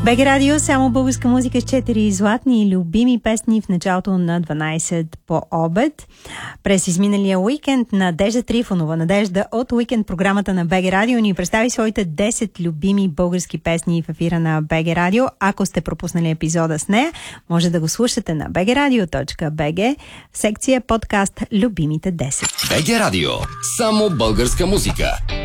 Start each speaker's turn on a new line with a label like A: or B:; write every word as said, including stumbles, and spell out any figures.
A: БГ Радио, само българска музика с четири златни и любими песни в началото на дванайсет по обед. През изминалия уикенд Надежда Трифонова, Надежда от уикенд програмата на БГ Радио, ни представи своите десет любими български песни в ефира на БГ Радио. Ако сте пропуснали епизода с нея, може да го слушате на би джи радио точка би джи, секция подкаст Любимите десет.
B: БГ Радио, само българска музика.